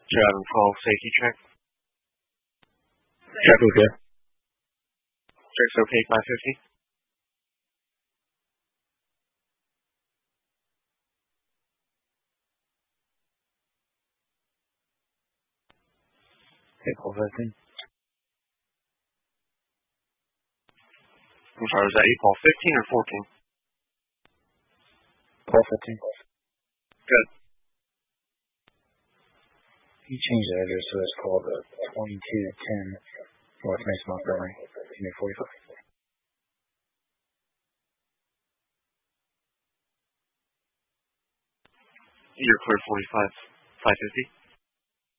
Driving 12, safety check. Check okay. Check's okay, 550. April 15. I'm sorry, was that April 15 or 14? April 15. Good. You changed the address so it's called 2210 North Mason, Montgomery. Give me 45. You're clear 45, 550.